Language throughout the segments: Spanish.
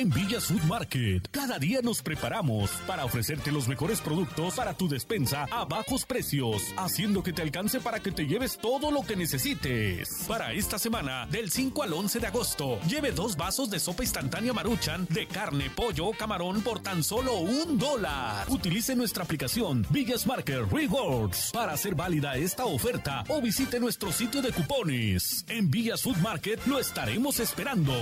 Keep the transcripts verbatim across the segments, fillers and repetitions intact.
En Villas Food Market, cada día nos preparamos para ofrecerte los mejores productos para tu despensa a bajos precios, haciendo que te alcance para que te lleves todo lo que necesites. Para esta semana, del cinco al once de agosto, lleve dos vasos de sopa instantánea Maruchan de carne, pollo o camarón por tan solo un dólar. Utilice nuestra aplicación Villas Market Rewards para hacer válida esta oferta o visite nuestro sitio de cupones. En Villas Food Market lo estaremos esperando.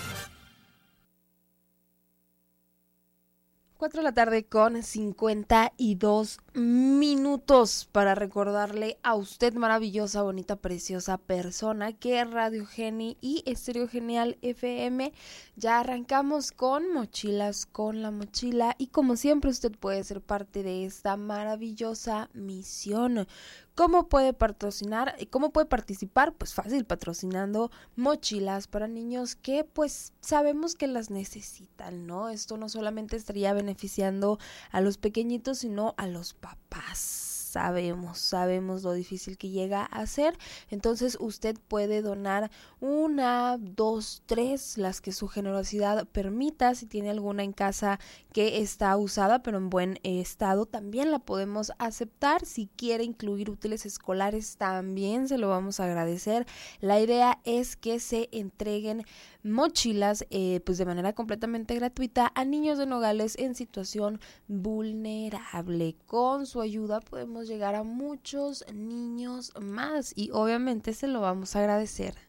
cuatro de la tarde con cincuenta y dos minutos para recordarle a usted, maravillosa, bonita, preciosa persona, que Radio Geni y Estéreo Genial F M ya arrancamos con Mochilas con la Mochila, y como siempre usted puede ser parte de esta maravillosa misión. ¿Cómo puede patrocinar y cómo puede participar? Pues fácil, patrocinando mochilas para niños que pues sabemos que las necesitan, ¿no? Esto no solamente estaría beneficiando a los pequeñitos, sino a los papás. Sabemos, sabemos lo difícil que llega a ser. Entonces usted puede donar una, dos, tres, las que su generosidad permita. Si tiene alguna en casa que está usada pero en buen estado, también la podemos aceptar. Si quiere incluir útiles escolares, también se lo vamos a agradecer. La idea es que se entreguen mochilas eh, pues de manera completamente gratuita a niños de Nogales en situación vulnerable. Con su ayuda podemos llegar a muchos niños más y obviamente se lo vamos a agradecer.